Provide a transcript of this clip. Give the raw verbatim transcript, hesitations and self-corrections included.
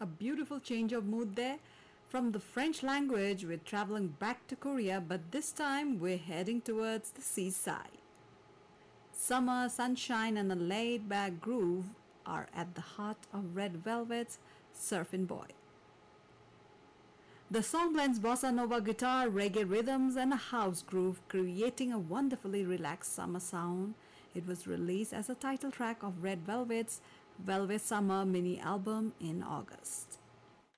A beautiful change of mood there. From the French language, we're traveling back to Korea, but this time we're heading towards the seaside. Summer, sunshine, and a laid back groove are at the heart of Red Velvet's Surfin' Boy. The song blends bossa nova guitar, reggae rhythms, and a house groove, creating a wonderfully relaxed summer sound. It was released as a title track of Red Velvet's Velvet Summer mini album in August.